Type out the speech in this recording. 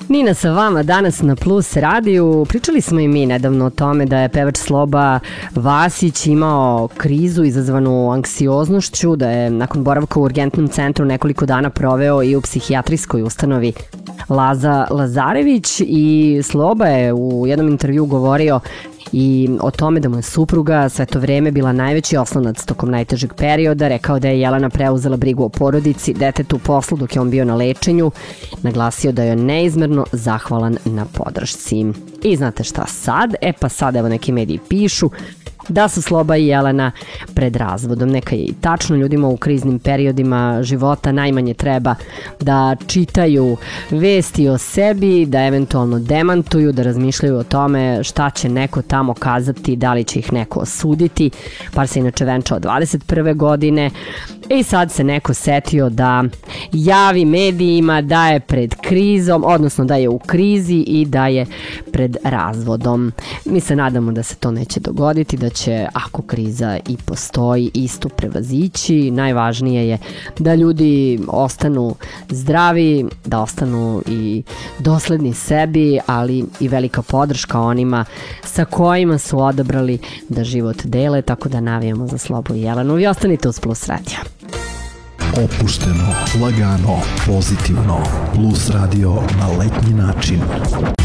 Nina sa vama danas na Plus radiju. Pričali smo i mi nedavno o tome da je pevač Sloba Vasić imao krizu izazvanu anksioznošću, da je nakon boravka u urgentnom centru nekoliko dana proveo i u psihijatrijskoj ustanovi Laza Lazarević, i Sloba je u jednom intervju govorio i o tome da mu je supruga sve to vreme bila najveći oslonac tokom najtežeg perioda. Rekao da je Jelena preuzela brigu o porodici, detetu, poslu dok je on bio na lečenju. Naglasio da je neizmerno zahvalan na podršci. I znate šta sad? Pa sad evo neki mediji pišu da su Sloba i Jelena pred razvodom. Neka je i tačno, ljudima u kriznim periodima života najmanje treba da čitaju vesti o sebi, da eventualno demantuju, da razmišljaju o tome šta će neko tamo kazati, da li će ih neko osuditi. Par se inače venčao 21. godine i sad se neko setio da javi medijima da je pred krizom, odnosno da je u krizi i da je pred razvodom. Mi se nadamo da se to neće dogoditi, da će, ako kriza i postoji, isto prevazići. Najvažnije je da ljudi ostanu zdravi, da ostanu i dosledni sebi, ali i velika podrška onima sa kojima su odabrali da život dele, tako da navijamo za Slobu i Jelenu. Vi ostanite uz Plus Radio. Opušteno, lagano, pozitivno. Plus Radio na letnji način.